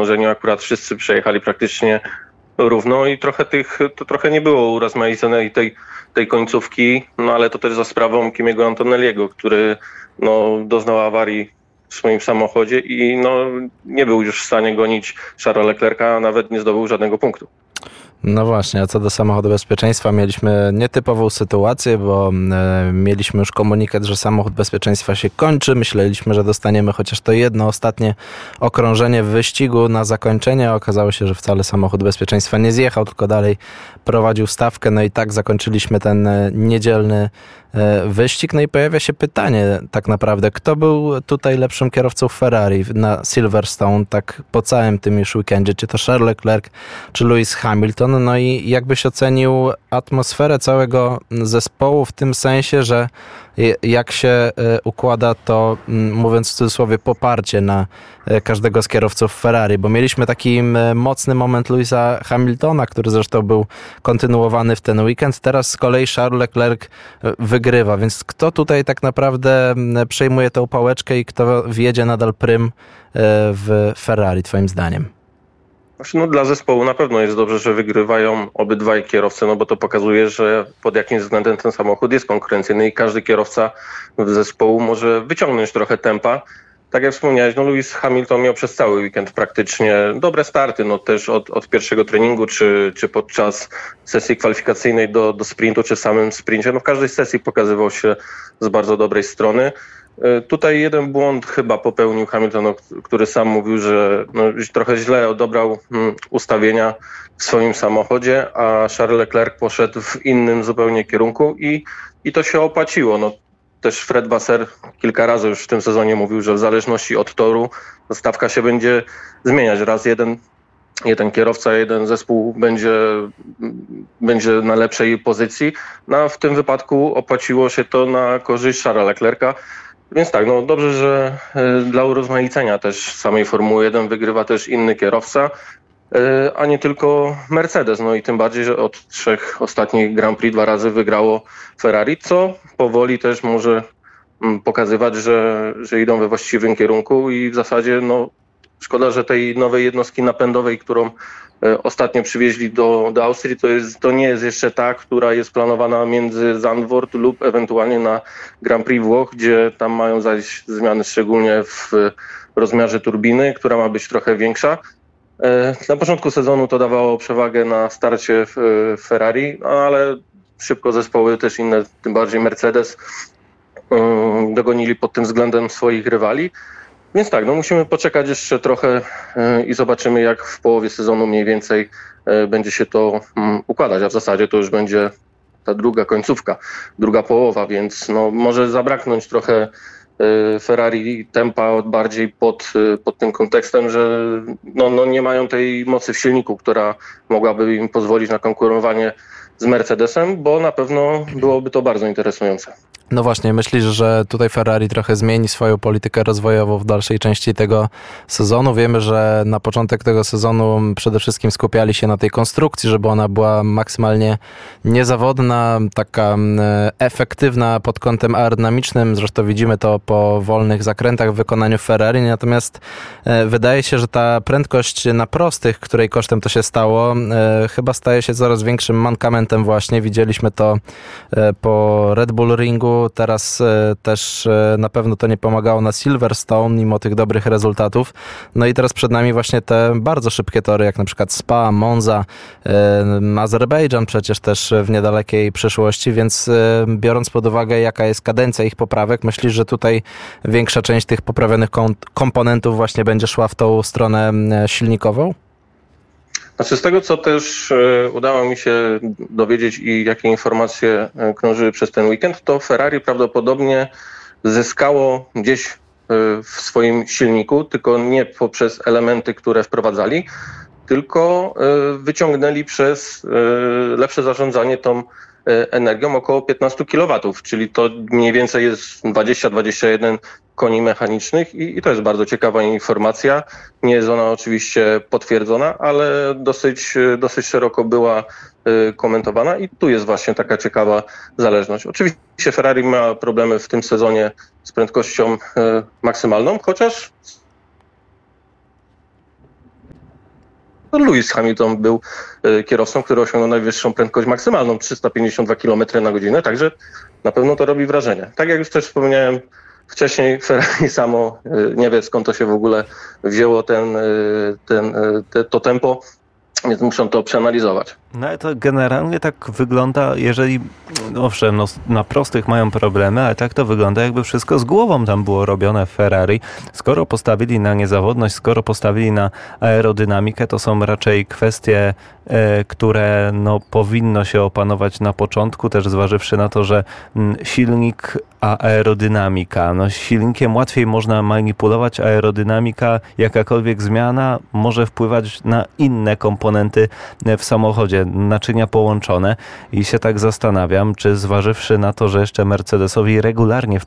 okrążeniu akurat wszyscy przejechali praktycznie równo i trochę nie było urozmaiconej tej końcówki, no ale to też za sprawą Kimiego Antonelliego, który doznał awarii w swoim samochodzie i nie był już w stanie gonić Charlesa Leclerca, a nawet nie zdobył żadnego punktu. No właśnie, a co do samochodu bezpieczeństwa, mieliśmy nietypową sytuację, bo mieliśmy już komunikat, że samochód bezpieczeństwa się kończy. Myśleliśmy, że dostaniemy chociaż to jedno ostatnie okrążenie w wyścigu na zakończenie. Okazało się, że wcale samochód bezpieczeństwa nie zjechał, tylko dalej prowadził stawkę. No i tak zakończyliśmy ten niedzielny wyścig. No i pojawia się pytanie tak naprawdę, kto był tutaj lepszym kierowcą Ferrari na Silverstone tak po całym tym już weekendzie? Czy to Charles Leclerc, czy Lewis Hamilton? No i jakbyś ocenił atmosferę całego zespołu w tym sensie, że jak się układa to, mówiąc w cudzysłowie, poparcie na każdego z kierowców Ferrari, bo mieliśmy taki mocny moment Lewisa Hamiltona, który zresztą był kontynuowany w ten weekend. Teraz z kolei Charles Leclerc wygrywa, więc kto tutaj tak naprawdę przejmuje tę pałeczkę i kto wjedzie nadal prym w Ferrari, twoim zdaniem? Dla zespołu na pewno jest dobrze, że wygrywają obydwaj kierowcy, bo to pokazuje, że pod jakimś względem ten samochód jest konkurencyjny i każdy kierowca w zespołu może wyciągnąć trochę tempa. Tak jak wspomniałeś, Lewis Hamilton miał przez cały weekend praktycznie dobre starty, też od pierwszego treningu, czy podczas sesji kwalifikacyjnej do sprintu, czy w samym sprincie. W każdej sesji pokazywał się z bardzo dobrej strony. Tutaj jeden błąd chyba popełnił Hamilton, który sam mówił, że trochę źle odebrał ustawienia w swoim samochodzie, a Charles Leclerc poszedł w innym zupełnie kierunku i to się opłaciło. Też Fred Vasseur kilka razy już w tym sezonie mówił, że w zależności od toru stawka się będzie zmieniać. Raz jeden kierowca, jeden zespół będzie na lepszej pozycji. W tym wypadku opłaciło się to na korzyść Charlesa Leclerca. Więc tak, dobrze, że dla urozmaicenia też samej Formuły 1 wygrywa też inny kierowca, a nie tylko Mercedes. I tym bardziej, że od 3 ostatnich Grand Prix 2 razy wygrało Ferrari, co powoli też może pokazywać, że idą we właściwym kierunku i w zasadzie szkoda, że tej nowej jednostki napędowej, którą ostatnio przywieźli do Austrii, to nie jest jeszcze ta, która jest planowana między Zandvoort lub ewentualnie na Grand Prix Włoch, gdzie tam mają zajść zmiany szczególnie w rozmiarze turbiny, która ma być trochę większa. Na początku sezonu to dawało przewagę na starcie w Ferrari, ale szybko zespoły też inne, tym bardziej Mercedes, dogonili pod tym względem swoich rywali. Więc tak, musimy poczekać jeszcze trochę i zobaczymy, jak w połowie sezonu mniej więcej będzie się to układać, a w zasadzie to już będzie ta druga końcówka, druga połowa, więc może zabraknąć trochę Ferrari tempa bardziej pod tym kontekstem, że nie mają tej mocy w silniku, która mogłaby im pozwolić na konkurowanie z Mercedesem, bo na pewno byłoby to bardzo interesujące. No właśnie, myślisz, że tutaj Ferrari trochę zmieni swoją politykę rozwojową w dalszej części tego sezonu? Wiemy, że na początek tego sezonu przede wszystkim skupiali się na tej konstrukcji, żeby ona była maksymalnie niezawodna, taka efektywna pod kątem aerodynamicznym. Zresztą widzimy to po wolnych zakrętach w wykonaniu Ferrari. Natomiast wydaje się, że ta prędkość na prostych, której kosztem to się stało, chyba staje się coraz większym mankamentem właśnie. Widzieliśmy to po Red Bull Ringu. Teraz też na pewno to nie pomagało na Silverstone, mimo tych dobrych rezultatów. I teraz przed nami właśnie te bardzo szybkie tory, jak na przykład Spa, Monza, Azerbejdżan przecież też w niedalekiej przyszłości, więc biorąc pod uwagę, jaka jest kadencja ich poprawek, myślisz, że tutaj większa część tych poprawionych komponentów właśnie będzie szła w tą stronę silnikową? Z tego, co też udało mi się dowiedzieć i jakie informacje krążyły przez ten weekend, to Ferrari prawdopodobnie zyskało gdzieś w swoim silniku, tylko nie poprzez elementy, które wprowadzali, tylko wyciągnęli przez lepsze zarządzanie tą energią około 15 kW, czyli to mniej więcej jest 20-21 koni mechanicznych i to jest bardzo ciekawa informacja. Nie jest ona oczywiście potwierdzona, ale dosyć szeroko była komentowana i tu jest właśnie taka ciekawa zależność. Oczywiście Ferrari ma problemy w tym sezonie z prędkością maksymalną, chociaż to Lewis Hamilton był kierowcą, który osiągnął najwyższą prędkość maksymalną, 352 km na godzinę, także na pewno to robi wrażenie. Tak jak już też wspomniałem wcześniej, Ferrari samo nie wie, skąd to się w ogóle wzięło to tempo, więc muszą to przeanalizować. No ale to generalnie tak wygląda, jeżeli, owszem, na prostych mają problemy, ale tak to wygląda, jakby wszystko z głową tam było robione w Ferrari. Skoro postawili na niezawodność, skoro postawili na aerodynamikę, to są raczej kwestie, które powinno się opanować na początku, też zważywszy na to, że silnik a aerodynamika. Silnikiem łatwiej można manipulować, aerodynamika, jakakolwiek zmiana może wpływać na inne komponenty w samochodzie, naczynia połączone i się tak zastanawiam, czy zważywszy na to, że jeszcze Mercedesowi regularnie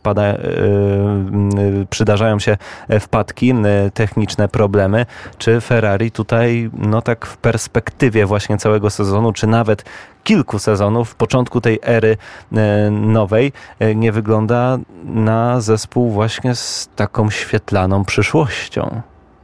przydarzają się wpadki, techniczne problemy, czy Ferrari tutaj tak w perspektywie właśnie całego sezonu, czy nawet kilku sezonów, w początku tej ery nowej, nie wygląda na zespół właśnie z taką świetlaną przyszłością.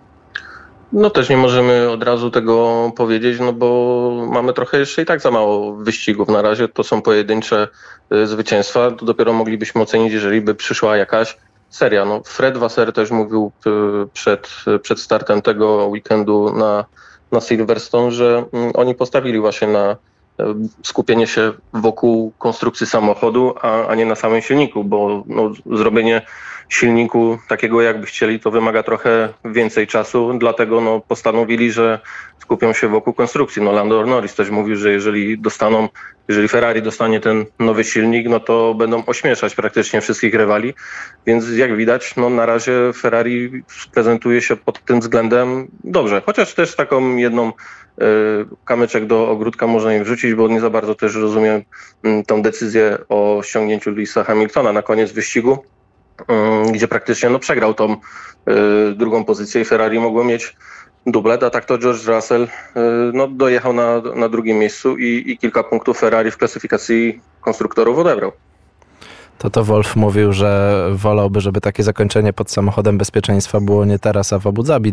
No też nie możemy od razu tego powiedzieć, bo mamy trochę jeszcze i tak za mało wyścigów. Na razie to są pojedyncze zwycięstwa. To dopiero moglibyśmy ocenić, jeżeli by przyszła jakaś seria. Fred Vasseur też mówił przed startem tego weekendu na Silverstone, że oni postawili właśnie na skupienie się wokół konstrukcji samochodu, a nie na samym silniku, bo zrobienie silniku takiego, jakby chcieli, to wymaga trochę więcej czasu, dlatego postanowili, że skupią się wokół konstrukcji. Lando Norris też mówił, że jeżeli Ferrari dostanie ten nowy silnik, to będą ośmieszać praktycznie wszystkich rywali, więc jak widać, na razie Ferrari prezentuje się pod tym względem dobrze, chociaż też taką jedną kamyczek do ogródka można im wrzucić, bo nie za bardzo też rozumiem tą decyzję o ściągnięciu Lewisa Hamiltona na koniec wyścigu, gdzie praktycznie przegrał tą drugą pozycję i Ferrari mogło mieć dublet, a tak to George Russell dojechał na drugim miejscu i kilka punktów Ferrari w klasyfikacji konstruktorów odebrał. To Wolff mówił, że wolałby, żeby takie zakończenie pod samochodem bezpieczeństwa było nie teraz, a w Abu Zabi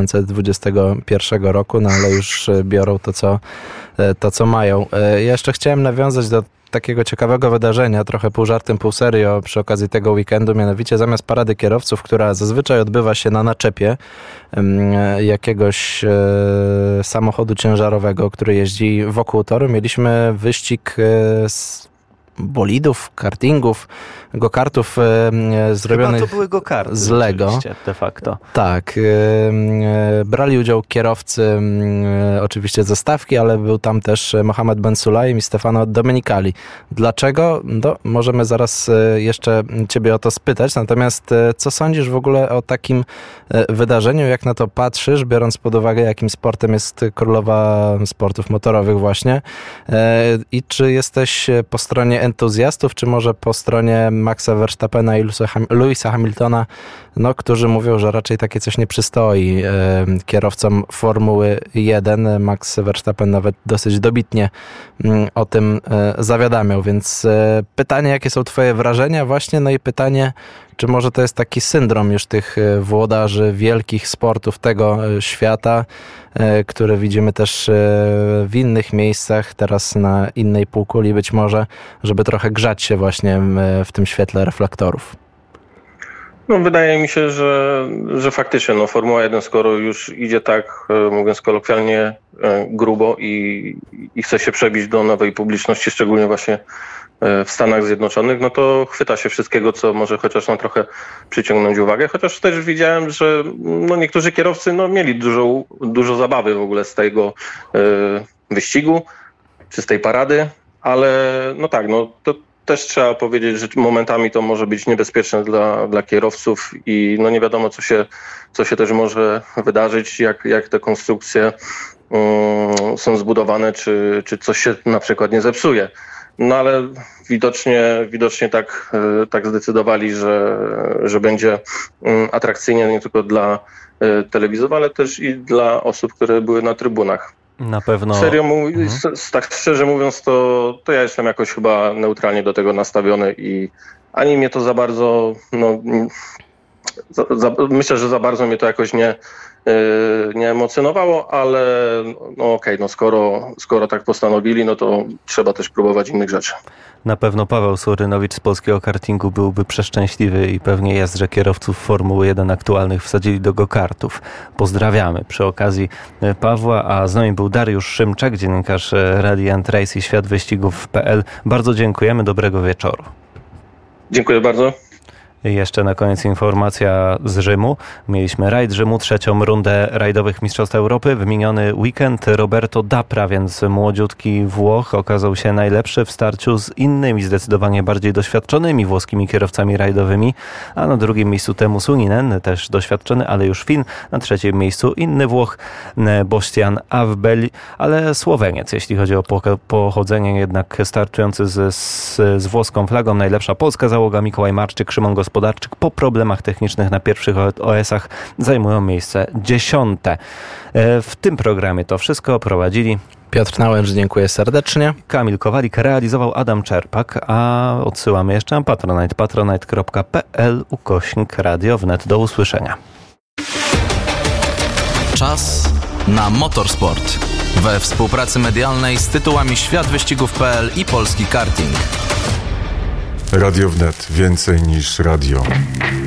2021 roku, ale już biorą to, co mają. Ja jeszcze chciałem nawiązać do takiego ciekawego wydarzenia, trochę pół żartem, pół serio przy okazji tego weekendu, mianowicie zamiast parady kierowców, która zazwyczaj odbywa się na naczepie jakiegoś samochodu ciężarowego, który jeździ wokół toru, mieliśmy wyścig bolidów, kartingów, go-kartów zrobionych to były go-karty z Lego. De facto. Tak. Brali udział kierowcy oczywiście ze stawki, ale był tam też Mohamed Ben Sulayem i Stefano Domenicali. Dlaczego? Możemy zaraz jeszcze ciebie o to spytać. Natomiast co sądzisz w ogóle o takim wydarzeniu? Jak na to patrzysz, biorąc pod uwagę, jakim sportem jest królowa sportów motorowych właśnie? I czy jesteś po stronie entuzjastów, czy może po stronie Maxa Verstappena i Lewisa Hamiltona, którzy mówią, że raczej takie coś nie przystoi kierowcom Formuły 1. Max Verstappen nawet dosyć dobitnie o tym zawiadamiał, więc pytanie, jakie są twoje wrażenia właśnie, i pytanie, czy może to jest taki syndrom już tych włodarzy wielkich sportów tego świata, który widzimy też w innych miejscach, teraz na innej półkuli być może, żeby trochę grzać się właśnie w tym świetle reflektorów? Wydaje mi się, że faktycznie Formuła 1, skoro już idzie tak, mówiąc kolokwialnie, grubo i chce się przebić do nowej publiczności, szczególnie właśnie w Stanach Zjednoczonych, to chwyta się wszystkiego, co może chociaż trochę przyciągnąć uwagę. Chociaż też widziałem, że niektórzy kierowcy mieli dużo zabawy w ogóle z tego wyścigu, czy z tej parady, ale to też trzeba powiedzieć, że momentami to może być niebezpieczne dla kierowców i nie wiadomo, co się też może wydarzyć, jak te konstrukcje są zbudowane, czy coś się na przykład nie zepsuje. Ale widocznie tak zdecydowali, że będzie atrakcyjnie nie tylko dla telewizorów, ale też i dla osób, które były na trybunach. Na pewno. Serio, tak szczerze mówiąc, to ja jestem jakoś chyba neutralnie do tego nastawiony i ani mnie to za bardzo myślę, że za bardzo mnie to jakoś nie emocjonowało, ale skoro tak postanowili, no to trzeba też próbować innych rzeczy. Na pewno Paweł Surynowicz z polskiego kartingu byłby przeszczęśliwy i pewnie jest, że kierowców Formuły 1 aktualnych wsadzili do go-kartów. Pozdrawiamy przy okazji Pawła, a z nami był Dariusz Szymczak, dziennikarz Rally & Race i światwyścigów.pl. Bardzo dziękujemy, dobrego wieczoru. Dziękuję bardzo. Jeszcze na koniec informacja z Rzymu. Mieliśmy rajd Rzymu, 3. rundę rajdowych Mistrzostw Europy. W miniony weekend Roberto Dapra, więc młodziutki Włoch, okazał się najlepszy w starciu z innymi, zdecydowanie bardziej doświadczonymi włoskimi kierowcami rajdowymi. A na drugim miejscu Teemu Suninen, też doświadczony, ale już Fin. Na trzecim miejscu inny Włoch, Bostian Avbeli, ale Słoweniec, jeśli chodzi o pochodzenie, jednak startujący z włoską flagą. Najlepsza polska załoga Mikołaj Marczyk, Szymon Gospodarczyk po problemach technicznych na pierwszych OS-ach zajmują miejsce 10. W tym programie to wszystko prowadzili Piotr Nałęcz, dziękuję serdecznie. Kamil Kowalik, realizował Adam Czerpak, a odsyłamy jeszcze na Patronite, patronite.pl/Radio Wnet. Do usłyszenia. Czas na motorsport. We współpracy medialnej z tytułami światwyścigów.pl i Polski Karting. Radio Wnet. Więcej niż radio.